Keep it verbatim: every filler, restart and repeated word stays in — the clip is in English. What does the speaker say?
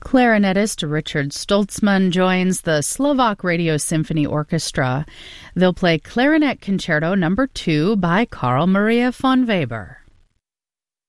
Clarinetist Richard Stoltzman joins the Slovak Radio Symphony Orchestra. They'll play Clarinet Concerto Number two by Carl Maria von Weber.